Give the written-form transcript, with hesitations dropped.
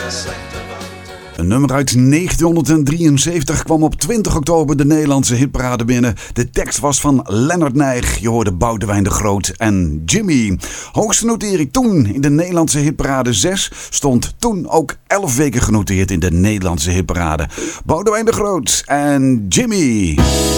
Een nummer uit 1973 kwam op 20 oktober de Nederlandse hitparade binnen. De tekst was van Lennart Nijg. Je hoorde Boudewijn de Groot en Jimmy. Hoogste notering toen in de Nederlandse hitparade 6 stond toen ook 11 weken genoteerd in de Nederlandse hitparade. Boudewijn de Groot en Jimmy.